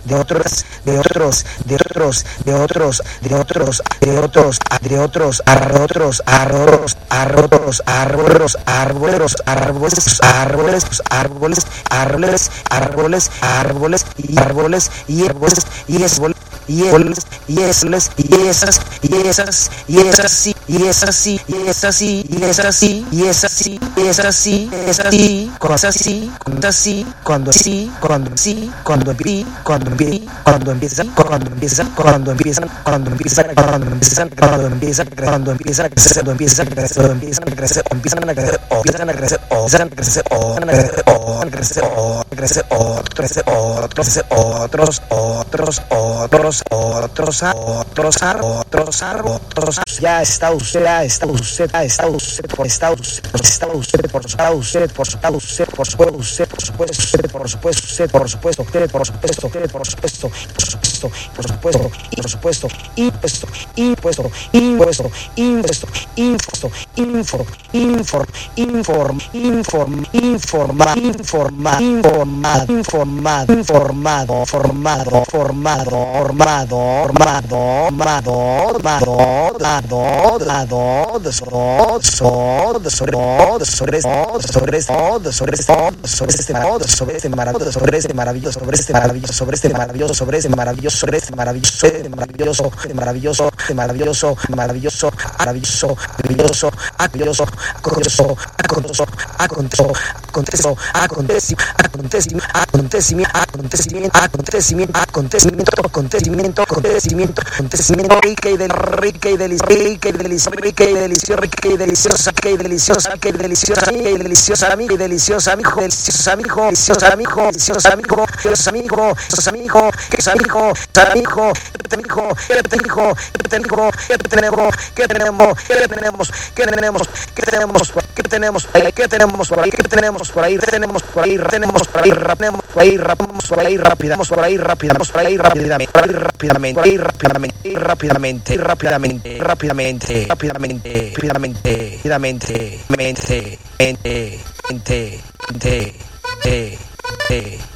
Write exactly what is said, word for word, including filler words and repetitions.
de otros, de otros, de otros, de otros, de otros, de otros, de otros, arrotos, arrotos, arrotos, árboles, árboles, árboles, árboles, árboles, árboles, árboles, árboles, y árboles, y árboles, y árboles, y árboles, y esas, y esas, y esas, y esas, y es así, y es así, y es así, y es así, y es así, es así, cuando así, cuando así, cuando así, cuando sí, cuando empieza, cuando empieza, cuando empieza, cuando empieza, cuando empieza, cuando empieza, cuando empieza, cuando empieza, cuando empieza a crecer, cuando empieza a crecer, cuando empiezan a crecer, empiezan a crecer, o empiezan a crecer, o empiezan a crecer, o empiezan a crecer, o a crecer, o a crecer, otros, otros, otros, otros, otros, otros, otros, otros, otros, ya está usted, ya está usted, ya está usted, por está usted, por está usted, por está usted, por está usted, por supuesto, usted, por supuesto, usted, por supuesto, usted, por supuesto, usted, por supuesto, usted, por supuesto, por supuesto, por supuesto, y por supuesto, impuesto, impuesto, impuesto, impuesto, impuesto, infor, infor, inform, inform, informa, informa, informa, informado, informado, formado, formado, formado, formado, formado, formado, lado, lado, de sobre, sobre, sobre, sobre, sobre, sobre, sobre este maravilloso, sobre este maravilloso, sobre este maravilloso, sobre este maravilloso, sobre este maravilloso, sobre este maravilloso, sobre este maravilloso, maravilloso, maravilloso, maravilloso, maravilloso, maravilloso, maravilloso, maravilloso, acontecimiento, acontecimiento, acontecimiento, acontecimiento, acontecimiento, acontecimiento, acontecimiento, acontecimiento, acontecimiento, acontecimiento, acontecimiento, rica y del rica y deliciosa, rica y deliciosa, rica y deliciosa, rica y deliciosa, rica y deliciosa, rica y deliciosa, rica y deliciosa, amigo y deliciosa, amigo, deliciosa, amigo, deliciosa, amigo, deliciosa, amigo, deliciosa, amigo, deliciosa, amigo, que es amigo, amigo, amigo, amigo, amigo, que tenemos, que tenemos, que tenemos, que tenemos, que tenemos, que tenemos por ahí, que tenemos por ahí, que tenemos por ahí, tenemos por ahí, tenemos por ahí, tenemos por ahí, rapamos por ahí, rapidamos por ahí, rapidamos por ahí, rápidamente, por ahí rápidamente, por ahí rápidamente, rápidamente, rápidamente, rápidamente, rápidamente, rápidamente, rápidamente, mente, mente, mente, mente, mente, mente.